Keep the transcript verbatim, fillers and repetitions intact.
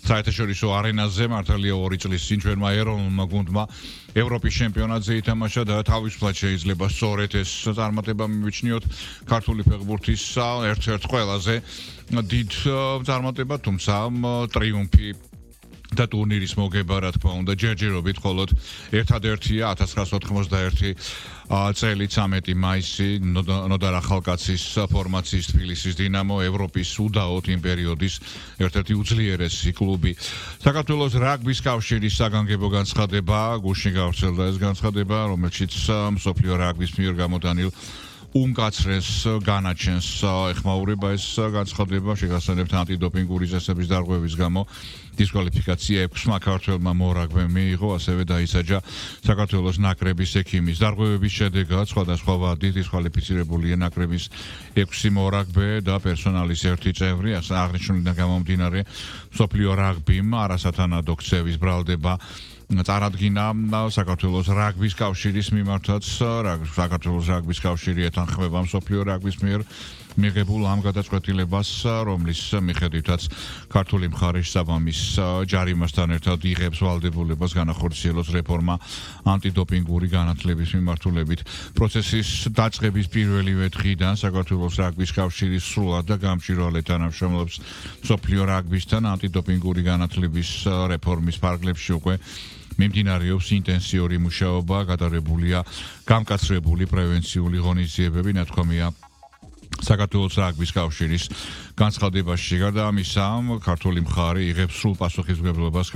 საერთაშორისო არენაზე მართალია ორი წლის წინ ჩვენმა ეროვნულმა გუნდმა ევროპის ჩემპიონატზე ითამაშა და თავისუფლად შეიძლება სწორედ ეს წარმატება მივიჩნიოთ ქართული ფეხბურთის ერთ-ერთ ყველაზე დიდ წარმატება, თუმცა ტრიუმფი და ტურნირის მოგება რა თქმა უნდა ჯერჯერობით მხოლოდ ერთადერთია ათას ცხრაასი ოთხმოცდაერთი წელი ცამეტი მაისი ნოდარ ახალკაცის ფორმაციის თბილისის დინამო ევროპის უდაოდ იმ პერიოდის ერთ-ერთი უძლიერესი კლუბი საქართველოს რაგბის კავშირის საგანგებო განცხადება გუშინ გავრცელდა ეს განცხადება რომელშიც მსოფლიო რაგბის მიერ გამოტანილ უმკაცრეს განაჩენს ეხმაურება ეს განცხადება შეგახსენებთ ანტიდოპინგური წესების დარღვევის გამო დისკვალიფიკაცია ექვსმა ქართველმა მორაგბემ მიიღო ასევე დაისაჯა საქართველოს ნაკრების ექიმის დარღვევების შედეგად სხვადასხვა ვადით დისკვალიფიცირებულია ნაკრების ექვსი მორაგბე და პერსონალის ერთი წევრი აღნიშნულიდან გამომდინარე მსოფლიო რაგბიმ არასათანადო ქცევის ბრალდება წარადგინა საქართველოს რაგბის კავშირის მიმართაც საქართველოს რაგბის კავშირი ეთანხმება მსოფლიო რაგბის მიერ მიღებულ ამ გადაწყვეტილებას რომლის მიხედვითაც ქართული მხარე საბამის ჯარიმასთან ერთად იღებს ვალდებულებას განახორციელოს რეფორმა ანტიდოპინგური განათლების მიმართულებით პროცესის დაწყების პირველივე დღიდან საქართველოს რაგბის კავშირი სრულად და გამჭვირვალედ თანამშრომლობს მსოფლიო რაგბისთან ანტიდოპინგური განათლების რეფორმის ფარგლებში უკვე მიმდინარეობს ინტენსიური მუშაობა, გადაღებულია გამკაცრებული პრევენციული ღონისძიებები, ნათქვამია საქართველოს რაგბის კავშირის განცხადებაში. გარდა ამისა, ქართული მხარე იღებს სრულ პასუხისმგებლობას